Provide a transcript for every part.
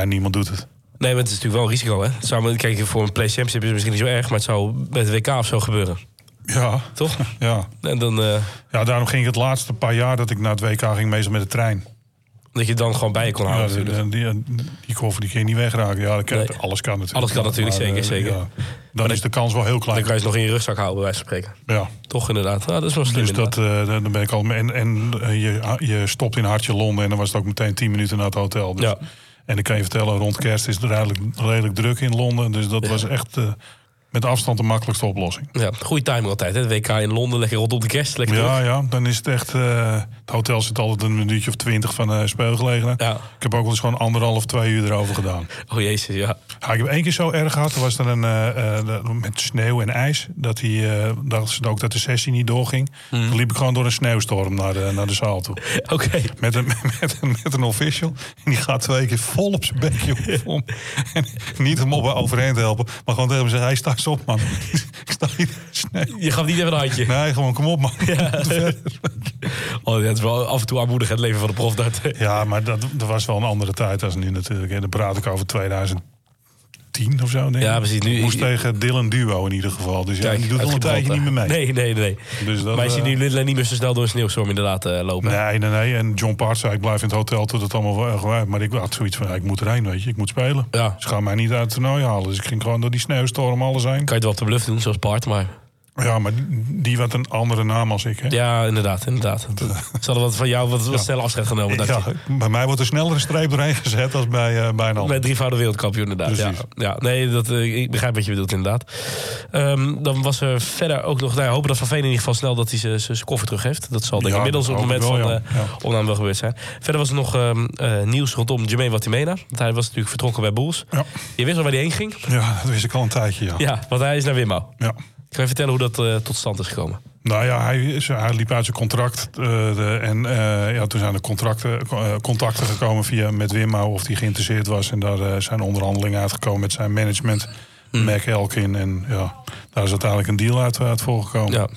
Nee, niemand doet het. Nee, maar het is natuurlijk wel een risico, hè? Het zou, kijk, voor een Play Championship is het misschien niet zo erg... maar het zou met de WK of zo gebeuren. Ja. Toch? Ja. En dan... Ja, daarom ging ik het laatste paar jaar dat ik naar het WK ging meestal met de trein. Dat je dan gewoon bij je kon houden, natuurlijk. Die koffer die kun je niet wegraken. Ja, alles kan natuurlijk. Alles kan natuurlijk, zeker. Ja, dan is de kans wel heel klein. Dan kan je het nog in je rugzak houden, bij wijze van spreken. Ja. Toch, inderdaad. Nou, dat is wel slim, dus dan ben ik al... En je stopt in Hartje Londen en dan was het ook meteen 10 minuten naar het hotel. Dus. Ja. En ik kan je vertellen, rond kerst is het redelijk druk in Londen. Dus dat was echt... met afstand de makkelijkste oplossing. Ja, goede timing altijd. Hè? De WK in Londen, lekker rondom de kerst. Lekker ja, dan is het echt... het hotel zit altijd een minuutje of 20 van speelgelegenheid. Ja. Ik heb ook wel eens gewoon 1,5, 2 uur erover gedaan. Oh jezus, ja. Ik heb 1 keer zo erg gehad. Er was er met sneeuw en ijs. Dachten ze ook dat de sessie niet doorging. Dan liep ik gewoon door een sneeuwstorm naar de zaal toe. Oké. Met een official. En die gaat 2 keer vol op zijn bekje om. En niet om op overheen te helpen. Maar gewoon tegen hem zeggen, hij staat op, man. Ik sta hier sneeuw. Je gaf niet even een handje? Nee, gewoon kom op, man. Ja. Oh, het is wel af en toe aanmoedigend, het leven van de profdart. Ja, maar dat was wel een andere tijd als nu natuurlijk. Dan praat ik over 2010 of zo, denk ik. Ja, precies. Nu moest tegen Dylan Duo in ieder geval. Dus kijk, die doet al een tijdje niet meer mee. Nee. Dus dat, maar je ziet nu niet meer zo snel door een sneeuwstorm inderdaad lopen. Nee. En John Part zei, ik blijf in het hotel tot het allemaal wel gewaard. Maar ik had zoiets van, ik moet erheen, weet je. Ik moet spelen. Ja. Ze gaan mij niet uit het toernooi halen. Dus ik ging gewoon door die sneeuwstorm alles heen. Kan je het wel op de bluff doen, zoals Part, maar... Ja, maar die had een andere naam als ik, hè? Ja, inderdaad. Ze hadden wat van jou wat snel afscheid genomen. Ja, bij mij wordt er sneller een streep doorheen gezet als bij een ander. Bij 3-voudige wereldkampioen, inderdaad. Ja, nee, ik begrijp wat je bedoelt, inderdaad. Dan was er verder ook nog... hopen dat Van Veen in ieder geval snel dat hij zijn koffer terug heeft. Dat zal denk ik inmiddels op het moment van opname wel gebeurd zijn. Verder was er nog nieuws rondom Jermaine Watimena. Want hij was natuurlijk vertrokken bij Bulls. Ja. Je wist al waar hij heen ging? Ja, dat wist ik al een tijdje, Ja, want hij is naar Wimau. Ja. Kan je vertellen hoe dat tot stand is gekomen? Nou ja, hij liep uit zijn contract. Toen zijn er contacten gekomen met Wimau of hij geïnteresseerd was. En daar zijn onderhandelingen uitgekomen met zijn management, Mac Elkin. En ja, daar is uiteindelijk een deal uit voorgekomen. Ja.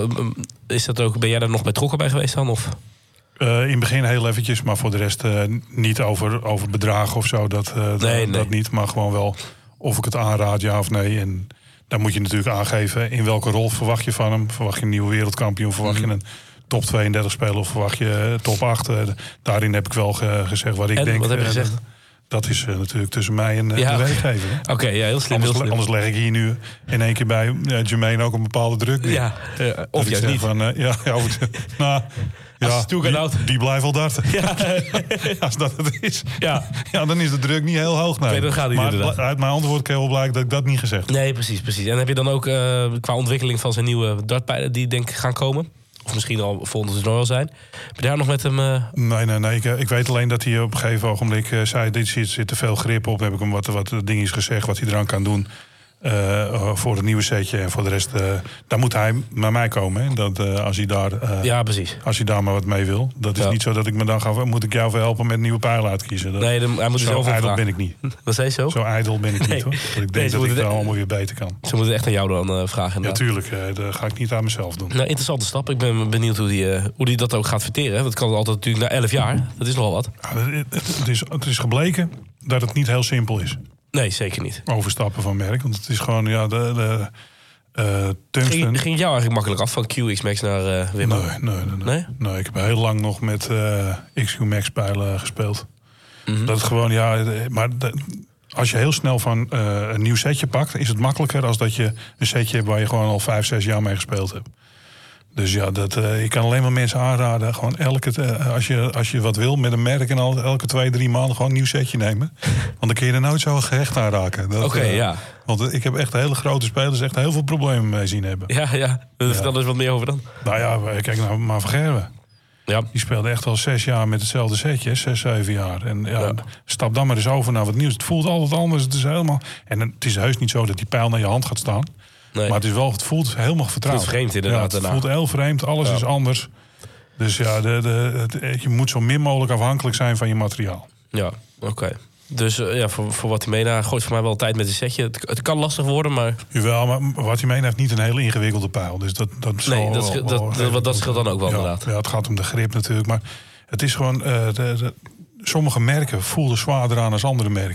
Ben jij daar nog betrokken bij geweest dan? Of? In het begin heel eventjes, maar voor de rest niet over bedragen of zo. Dat niet, maar gewoon wel of ik het aanraad, ja of nee. En dan moet je natuurlijk aangeven in welke rol verwacht je van hem. Verwacht je een nieuwe wereldkampioen? Verwacht je een top 32 speler? Of verwacht je top 8? Daarin heb ik wel gezegd wat ik denk. Wat heb je gezegd? Dat is natuurlijk tussen mij en de werkgever. Oké, heel slim. Anders leg ik hier nu in één keer bij Jermaine ook een bepaalde druk. Ja, of juist niet. Die blijft wel darten. Ja. Als dat het is. Ja, dan is de druk niet heel hoog. Nee. Dan gaat maar uit mijn antwoord kan wel blijken dat ik dat niet gezegd heb. Nee, precies. En heb je dan ook qua ontwikkeling van zijn nieuwe dartpijlen die denk ik gaan komen? Of misschien al volgend toernooi al zijn. Heb je daar nog met hem... Nee. Ik weet alleen dat hij op een gegeven ogenblik zei... dit zit te veel grip op. Heb ik hem wat dingetjes gezegd wat hij eraan kan doen. Voor het nieuwe setje. En voor de rest, daar moet hij naar mij komen. Hè? Als hij daar, precies. Als hij daar maar wat mee wil. Dat is niet zo dat ik me dan moet ik jou helpen met nieuwe pijlen uitkiezen. Hij moet zo ijdel ben ik niet. Wat zei je zo? Zo ijdel ben ik niet, hoor. Dat ik denk dat ik het allemaal weer beter kan. Ze moeten echt aan jou dan vragen. Ja, tuurlijk. Dat ga ik niet aan mezelf doen. Nou, interessante stap. Ik ben benieuwd hoe die dat ook gaat verteren. Dat kan altijd natuurlijk na 11 jaar. Dat is nogal wat. Ja, het is gebleken dat het niet heel simpel is. Nee, zeker niet. Overstappen van merk. Want het is gewoon, tungsten... Ging jou eigenlijk makkelijk af van QX Max naar Wimau? Nee, ik heb heel lang nog met XQ Max pijlen gespeeld. Mm-hmm. Dat is gewoon, maar als je heel snel van een nieuw setje pakt... is het makkelijker als dat je een setje hebt waar je gewoon al 5-6 jaar mee gespeeld hebt. Dus ja, ik kan alleen maar mensen aanraden. Gewoon als je wat wil met een merk en al elke 2-3 maanden gewoon een nieuw setje nemen. Want dan kun je er nooit zo gehecht aan raken. Oké. Want ik heb echt hele grote spelers echt heel veel problemen mee zien hebben. Ja. Vertel er eens wat meer over dan. Nou ja, kijk naar maar Van Gerwen. Ja. Die speelde echt al 6 jaar met hetzelfde setje. 6, 7 jaar. En stap dan maar eens over naar wat nieuws. Het voelt altijd anders. Het is helemaal... En het is heus niet zo dat die pijl naar je hand gaat staan. Nee. Maar het voelt helemaal vertrouwd. Het voelt vreemd inderdaad. Het voelt heel vreemd, alles is anders. Dus ja, je moet zo min mogelijk afhankelijk zijn van je materiaal. Ja, oké. Dus voor Watimena gooit voor mij wel tijd met een setje. Het kan lastig worden, maar... Jawel, maar Watimena heeft niet een hele ingewikkelde pijl. Dus dat scheelt dan ook wel inderdaad. Ja, het gaat om de grip natuurlijk. Maar het is gewoon... sommige merken voelden zwaarder aan als andere merken.